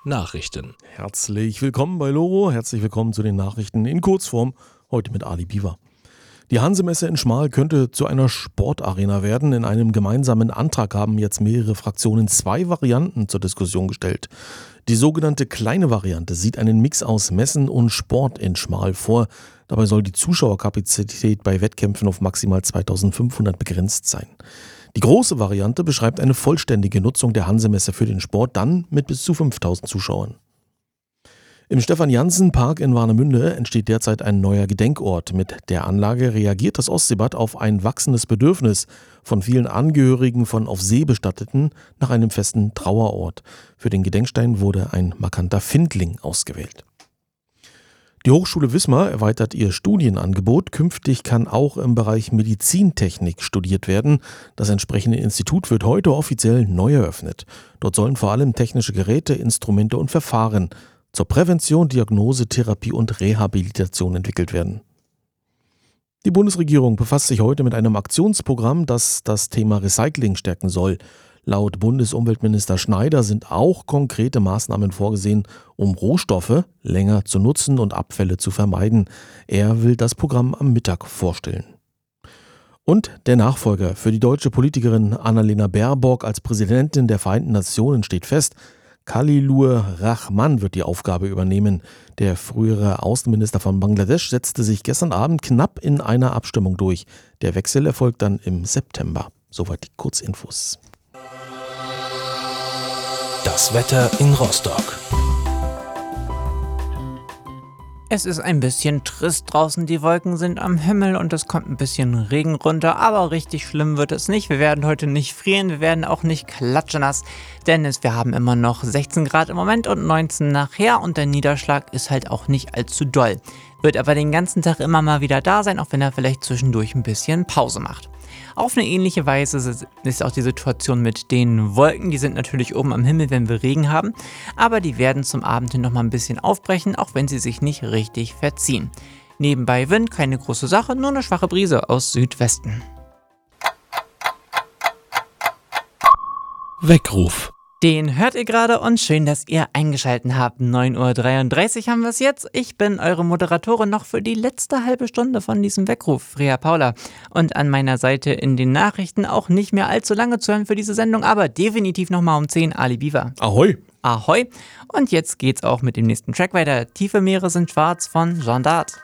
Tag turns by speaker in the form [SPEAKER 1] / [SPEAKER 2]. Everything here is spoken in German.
[SPEAKER 1] Nachrichten.
[SPEAKER 2] Herzlich willkommen bei Loro, herzlich willkommen zu den Nachrichten in Kurzform, heute mit Ali Biwa. Die Hanse-Messe in Schmal könnte zu einer Sportarena werden. In einem gemeinsamen Antrag haben jetzt mehrere Fraktionen 2 Varianten zur Diskussion gestellt. Die sogenannte kleine Variante sieht einen Mix aus Messen und Sport in Schmal vor. Dabei soll die Zuschauerkapazität bei Wettkämpfen auf maximal 2500 begrenzt sein. Die große Variante beschreibt eine vollständige Nutzung der Hanse-Messe für den Sport, dann mit bis zu 5000 Zuschauern. Im Stefan-Jansen-Park in Warnemünde entsteht derzeit ein neuer Gedenkort. Mit der Anlage reagiert das Ostseebad auf ein wachsendes Bedürfnis von vielen Angehörigen von auf See Bestatteten nach einem festen Trauerort. Für den Gedenkstein wurde ein markanter Findling ausgewählt. Die Hochschule Wismar erweitert ihr Studienangebot. Künftig kann auch im Bereich Medizintechnik studiert werden. Das entsprechende Institut wird heute offiziell neu eröffnet. Dort sollen vor allem technische Geräte, Instrumente und Verfahren zur Prävention, Diagnose, Therapie und Rehabilitation entwickelt werden. Die Bundesregierung befasst sich heute mit einem Aktionsprogramm, das das Thema Recycling stärken soll. Laut Bundesumweltminister Schneider sind auch konkrete Maßnahmen vorgesehen, um Rohstoffe länger zu nutzen und Abfälle zu vermeiden. Er will das Programm am Mittag vorstellen. Und der Nachfolger für die deutsche Politikerin Annalena Baerbock als Präsidentin der Vereinten Nationen steht fest. Khalilur Rahman wird die Aufgabe übernehmen. Der frühere Außenminister von Bangladesch setzte sich gestern Abend knapp in einer Abstimmung durch. Der Wechsel erfolgt dann im September. Soweit die Kurzinfos.
[SPEAKER 1] Das Wetter in Rostock.
[SPEAKER 3] Es ist ein bisschen trist draußen, die Wolken sind am Himmel und es kommt ein bisschen Regen runter, aber richtig schlimm wird es nicht. Wir werden heute nicht frieren, wir werden auch nicht klatschenass, denn wir haben immer noch 16 Grad im Moment und 19 nachher und der Niederschlag ist halt auch nicht allzu doll. Wird aber den ganzen Tag immer mal wieder da sein, auch wenn er vielleicht zwischendurch ein bisschen Pause macht. Auf eine ähnliche Weise ist auch die Situation mit den Wolken. Die sind natürlich oben am Himmel, wenn wir Regen haben, aber die werden zum Abend hin nochmal ein bisschen aufbrechen, auch wenn sie sich nicht richtig verziehen. Nebenbei Wind, keine große Sache, nur eine schwache Brise aus Südwesten.
[SPEAKER 1] Weckruf.
[SPEAKER 3] Den hört ihr gerade und schön, dass ihr eingeschaltet habt. 9:33 Uhr haben wir es jetzt. Ich bin eure Moderatorin noch für die letzte halbe Stunde von diesem Weckruf, Freya Paula. Und an meiner Seite in den Nachrichten auch nicht mehr allzu lange zu hören für diese Sendung, aber definitiv nochmal um 10 Ali Biwa.
[SPEAKER 2] Ahoi!
[SPEAKER 3] Ahoi! Und jetzt geht's auch mit dem nächsten Track weiter. Tiefe Meere sind schwarz von Jean Dart.